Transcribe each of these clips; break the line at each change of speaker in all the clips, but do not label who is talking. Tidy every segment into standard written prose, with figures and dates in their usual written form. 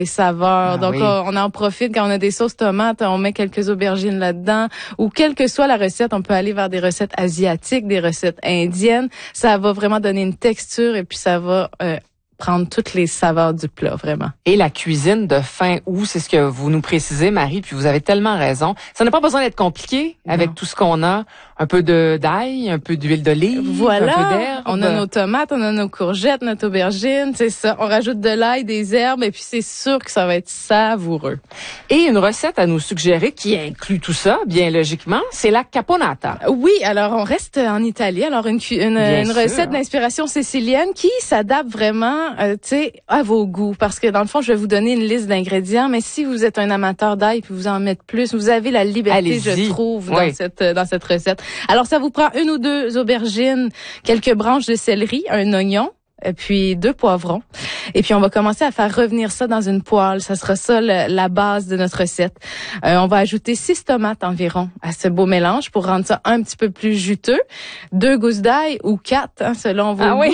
les saveurs.
Ah,
donc,
oui.
on en profite quand on a des sauces tomates, on met quelques aubergines là-dedans. Ou quelle que soit la recette, on peut aller vers des recettes asiatiques, des recettes indiennes. Ça va vraiment donner une texture et puis ça va prendre toutes les saveurs du plat, vraiment.
Et la cuisine de fin août, c'est ce que vous nous précisez, Marie, puis vous avez tellement raison. Ça n'a pas besoin d'être compliqué avec tout ce qu'on a. Un peu d'ail, un peu d'huile d'olive,
voilà,
un peu d'herbe.
On a nos tomates, on a nos courgettes, notre aubergine, c'est ça. On rajoute de l'ail, des herbes, et puis c'est sûr que ça va être savoureux.
Et une recette à nous suggérer qui inclut tout ça, bien logiquement, c'est la caponata.
Oui, alors on reste en Italie. Alors une recette d'inspiration sicilienne qui s'adapte vraiment, tu sais, à vos goûts. Parce que dans le fond, je vais vous donner une liste d'ingrédients, mais si vous êtes un amateur d'ail puis vous en mettez plus, vous avez la liberté, je trouve, dans cette recette. Alors, ça vous prend 1 ou 2 aubergines, quelques branches de céleri, un oignon, puis 2 poivrons. Et puis, on va commencer à faire revenir ça dans une poêle. Ça sera ça la base de notre recette. On va ajouter 6 tomates environ à ce beau mélange pour rendre ça un petit peu plus juteux. 2 gousses d'ail ou 4, selon vos goûts.
Oui.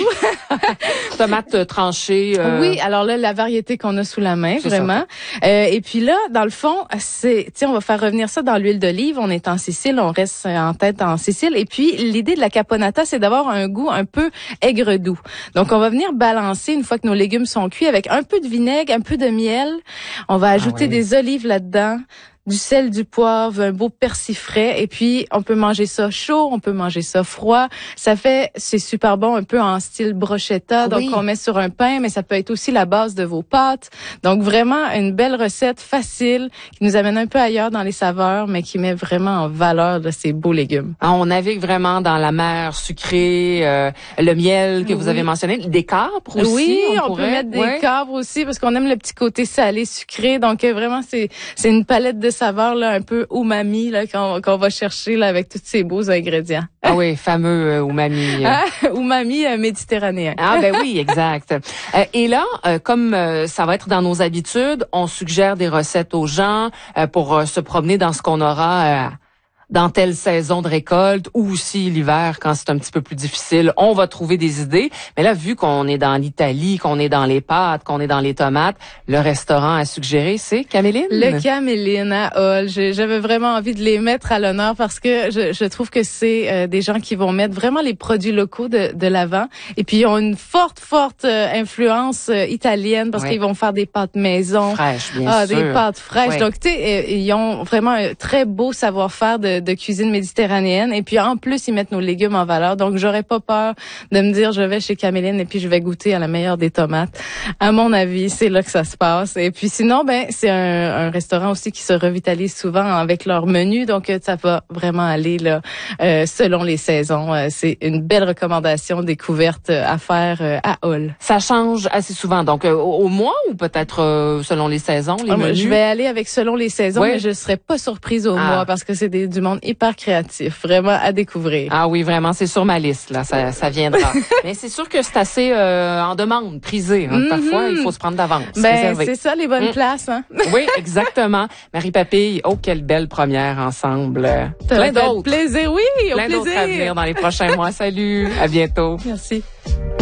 Tomates tranchées.
Oui, alors là, la variété qu'on a sous la main, vraiment. Et puis là, dans le fond, on va faire revenir ça dans l'huile d'olive. On est en Sicile, on reste en tête en Sicile. Et puis, l'idée de la caponata, c'est d'avoir un goût un peu aigre-doux. Donc, on va venir balancer une fois que nos légumes sont cuits avec un peu de vinaigre, un peu de miel. On va ajouter des olives là-dedans, du sel, du poivre, un beau persil frais. Et puis, on peut manger ça chaud, on peut manger ça froid. C'est super bon, un peu en style brochetta. Donc, on met sur un pain, mais ça peut être aussi la base de vos pâtes. Donc, vraiment, une belle recette facile qui nous amène un peu ailleurs dans les saveurs, mais qui met vraiment en valeur de ces beaux légumes.
On navigue vraiment dans la mer sucrée, le miel que vous avez mentionné, des capres aussi.
Oui, on peut mettre des capres aussi parce qu'on aime le petit côté salé, sucré. Donc, vraiment, c'est une palette de saveurs là, un peu umami là, qu'on va chercher là, avec tous ces beaux ingrédients.
Ah oui, fameux umami.
Umami méditerranéen.
Ah ben oui, exact. Et là, comme ça va être dans nos habitudes, on suggère des recettes aux gens pour se promener dans ce qu'on aura dans telle saison de récolte ou aussi l'hiver quand c'est un petit peu plus difficile. On va trouver des idées. Mais là, vu qu'on est dans l'Italie, qu'on est dans les pâtes, qu'on est dans les tomates, le restaurant à suggérer, c'est Caméline?
Le Caméline à Hull. J'avais vraiment envie de les mettre à l'honneur parce que je trouve que c'est des gens qui vont mettre vraiment les produits locaux de l'avant. Et puis, ils ont une forte influence italienne parce qu'ils vont faire des pâtes maison.
Fraîches, bien sûr.
Des pâtes fraîches. Donc, tu sais, ils ont vraiment un très beau savoir-faire de cuisine méditerranéenne. Et puis, en plus, ils mettent nos légumes en valeur. Donc, j'aurais pas peur de me dire, je vais chez Caméline et puis je vais goûter à la meilleure des tomates. À mon avis, c'est là que ça se passe. Et puis, sinon, c'est un restaurant aussi qui se revitalise souvent avec leur menu. Donc, ça va vraiment aller là selon les saisons. C'est une belle recommandation découverte à faire à Hull.
Ça change assez souvent. Donc, au mois ou peut-être selon les saisons, les menus?
Je vais aller avec selon les saisons, mais je serais pas surprise au mois parce que c'est du monde hyper créatif, vraiment à découvrir.
Ah oui, vraiment, c'est sur ma liste, là, ça viendra. Mais c'est sûr que c'est assez en demande, prisé. Hein. Parfois, il faut se prendre d'avance.
C'est ça, les bonnes places. Hein?
Oui, exactement. Marie Papille, quelle belle première ensemble.
Plein d'autres. Plaisir, oui, au plaisir.
Plein d'autres à venir dans les prochains mois. Salut, à bientôt.
Merci.